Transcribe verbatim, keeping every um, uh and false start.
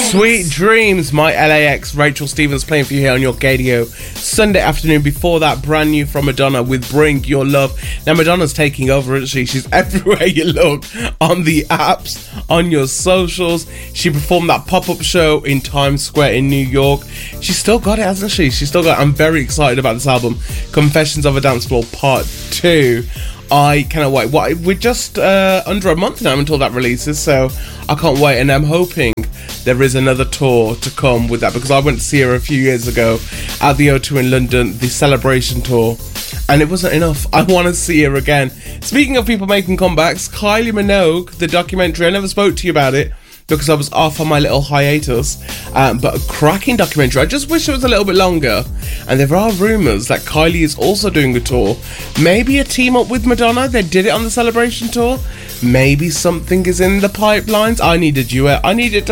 Sweet Dreams, My L A X, Rachel Stevens playing for you here on your Gadio Sunday afternoon. Before that, brand new from Madonna with Bring Your Love. Now, Madonna's taking over, isn't she? She's everywhere you look, on the apps, on your socials. She performed that pop-up show in Times Square in New York. She's still got it, hasn't she? She's still got it. I'm very excited about this album, Confessions of a Dance Floor Part two. I cannot wait. Well, we're just uh, under a month now until that releases, so I can't wait. And I'm hoping there is another tour to come with that, because I went to see her a few years ago at the O two in London, the Celebration Tour, and it wasn't enough. I want to see her again. Speaking of people making comebacks, Kylie Minogue, the documentary, I never spoke to you about it because I was off on my little hiatus, um, but a cracking documentary. I just wish it was a little bit longer. And there are rumours that Kylie is also doing a tour, maybe a team up with Madonna. They did it on the Celebration Tour. Maybe something is in the pipelines. I need a duet. I needed to